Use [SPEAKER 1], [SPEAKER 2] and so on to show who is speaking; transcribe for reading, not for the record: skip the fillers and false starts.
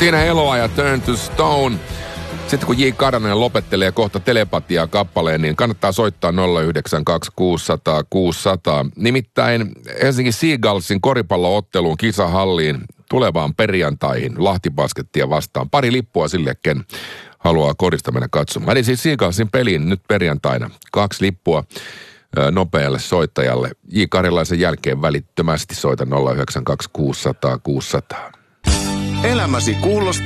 [SPEAKER 1] Siinä Eloa ja Turn to Stone. Sitten kun J. Karanen lopettelee kohta telepatiaa kappaleen, niin kannattaa soittaa 092 600 600. Nimittäin Helsingin Seagullsin koripallootteluun kisahalliin tulevaan perjantaihin Lahtibaskettia vastaan. Pari lippua sille, ken haluaa korista mennä katsomaan. Eli siis Seagullsin peliin nyt perjantaina 2 lippua nopealle soittajalle. J. Karilaisen jälkeen välittömästi soita 092 600 600.
[SPEAKER 2] Elämäsi kuulostaa